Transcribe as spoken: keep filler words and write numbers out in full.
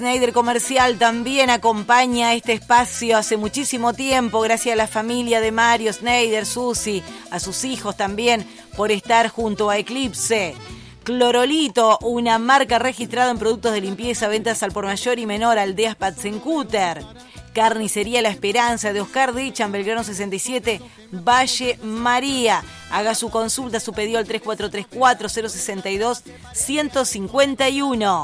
Schneider Comercial también acompaña este espacio hace muchísimo tiempo, gracias a la familia de Mario Schneider, Susi, a sus hijos también, por estar junto a Eclipse. Clorolito, una marca registrada en productos de limpieza, ventas al por mayor y menor, Aldeas Patzenkuter. Carnicería La Esperanza de Oscar Dichan, Belgrano sesenta y siete, Valle María. Haga su consulta, su pedido al tres cuatro tres cuatro, cero seis dos, uno cinco uno.